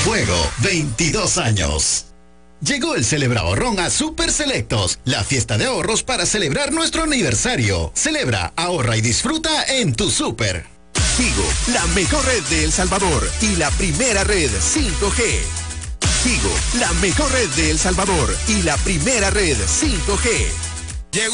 Fuego, 22 años. Llegó el Celebrahorrón a Super Selectos, la fiesta de ahorros para celebrar nuestro aniversario. Celebra, ahorra y disfruta en tu Super. Tigo, la mejor red de El Salvador y la primera red 5G. Tigo, la mejor red de El Salvador y la primera red 5G.